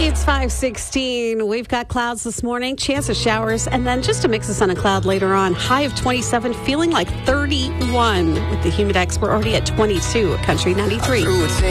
It's 5:16. We've got clouds this morning, chance of showers, and then just a mix of sun and cloud later on. High of 27, feeling like 31. With the Humidex, we're already at 22 at Country 93.